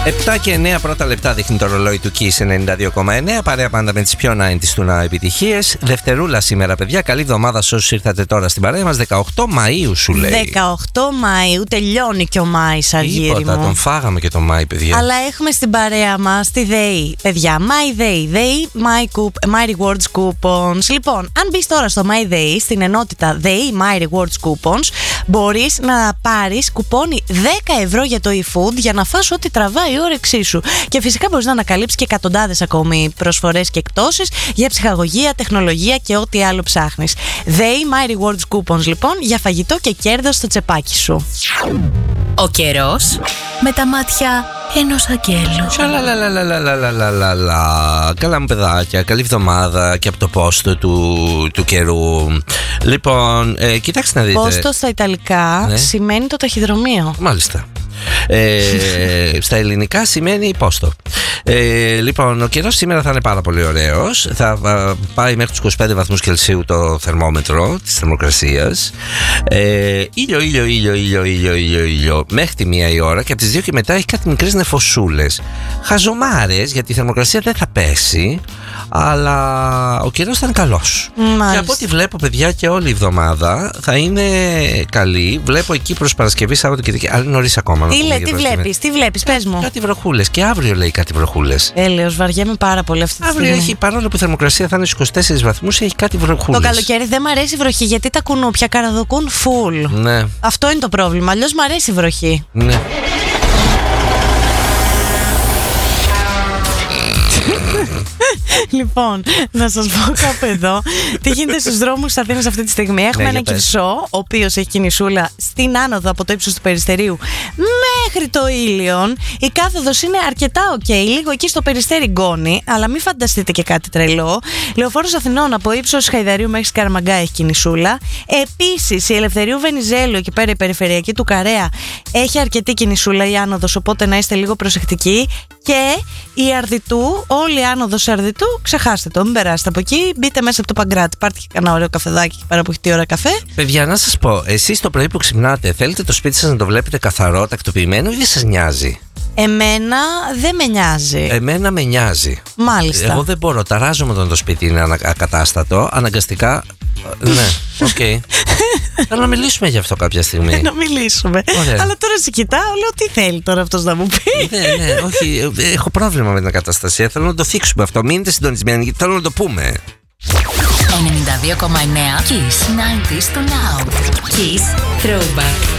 7 και 9 πρώτα λεπτά δείχνει το ρολόι του Kiss 92,9. Παρέα πάντα με τις πιο 90's του Now επιτυχίες. Δευτερούλα σήμερα, παιδιά. Καλή εβδομάδα σε όσους ήρθατε τώρα στην παρέα μας. 18 Μαΐου σου λέει. 18 Μαΐου, τελειώνει και ο Μάης, Αργύρι μου. Τον φάγαμε και τον Μάη, παιδιά. Αλλά έχουμε στην παρέα μας τη ΔΕΗ. Παιδιά, My Day, ΔΕΗ, My Rewards Coupons. Λοιπόν, αν μπεις τώρα στο My Day, στην ενότητα ΔΕΗ My Rewards Coupons, μπορείς να πάρεις κουπόνι 10 ευρώ για το eFood για να φας ό,τι τραβάει η όρεξή σου. Και φυσικά μπορείς να ανακαλύψεις και εκατοντάδες ακόμη προσφορές και εκπτώσεις για ψυχαγωγία, τεχνολογία και ό,τι άλλο ψάχνεις. ΔΕΗ My Rewards Coupons, λοιπόν, για φαγητό και κέρδος στο τσεπάκι σου. Ο καιρός με τα μάτια ενός αγγέλου. Καλά μου παιδάκια, καλή εβδομάδα και από το πόστο του καιρού. Λοιπόν, κοιτάξτε να δείτε. Πόστο στα Ιταλικά σημαίνει το ταχυδρομείο. Μάλιστα. Στα ελληνικά σημαίνει πόστο. Λοιπόν, ο καιρός σήμερα θα είναι πάρα πολύ ωραίος. Θα πάει μέχρι τους 25 βαθμούς Κελσίου το θερμόμετρο της θερμοκρασίας. Ήλιο μέχρι τη 1 η ώρα, και από τις 2 και μετά έχει κάτι μικρές νεφοσούλες. Χαζομάρες, γιατί η θερμοκρασία δεν θα πέσει, αλλά ο καιρός θα είναι καλός. Μάλιστα. Και από ό,τι βλέπω, παιδιά, και όλη η εβδομάδα θα είναι καλή. Βλέπω εκεί προς Παρασκευή, Σάββατο και Κυριακή. Αλλά είναι νωρίς ακόμα. Τι βλέπεις, πες μου. Κάτι βροχούλες. Και αύριο λέει κάτι βροχούλες. Έλεος, βαριέμαι πάρα πολύ αυτή τη στιγμή. Αύριο έχει, παρόλο που η θερμοκρασία θα είναι στους 24 βαθμούς, έχει κάτι βροχούλες. Το καλοκαίρι δεν μ' αρέσει η βροχή, γιατί τα κουνούπια καραδοκούν full. Ναι. Αυτό είναι το πρόβλημα. Αλλιώς μ' αρέσει η βροχή. Ναι. Λοιπόν, να σας πω κάπου εδώ τι γίνεται στους δρόμους της Αθήνας αυτή τη στιγμή. Έχουμε ένα Κυψό, ο οποίος έχει κινησούλα στην άνοδο από το ύψος του Περιστερίου μέχρι το Ήλιον. Η κάθοδος είναι αρκετά ok, λίγο εκεί στο Περιστέρι γκώνει, αλλά μην φανταστείτε και κάτι τρελό. Λεωφόρος Αθηνών από ύψος Χαϊδαρίου μέχρι Σκαραμαγκά έχει κινησούλα. Επίσης η Ελευθερίου Βενιζέλου, εκεί πέρα η περιφερειακή του Καρέα, έχει αρκετή κινησούλα η άνοδος, οπότε να είστε λίγο προσεκτικοί. Και η Αρδιτού, όλη η άνοδος Αρδιτού, ξεχάστε το, μην περάσετε από εκεί, μπείτε μέσα από το Παγκράτη. Πάρτε και κανένα ωραίο καφεδάκι εκεί πέρα που έχει τι ώρα καφέ. Παιδιά, να σας πω, εσείς το πρωί που ξυπνάτε, θέλετε το σπίτι σας να το βλέπετε καθαρό, τακτοποιημένο, ή δεν σας νοιάζει? Εμένα δεν με νοιάζει. Εμένα με νοιάζει. Μάλιστα. Εγώ δεν μπορώ, ταράζομαι όταν το σπίτι είναι ακατάστατο, αναγκαστικά. Ναι, οκ. Θέλω να μιλήσουμε γι' αυτό κάποια στιγμή. Να μιλήσουμε. Ωραία. Αλλά τώρα σε κοιτάω, λέω τι θέλει τώρα αυτός να μου πει. Ναι, όχι. Έχω πρόβλημα με την καταστασία. Θέλω να το θίξουμε αυτό. Μείνετε συντονισμένοι, γιατί θέλω να το πούμε. 92,9 Kiss 90's to Now. Kiss Throwback.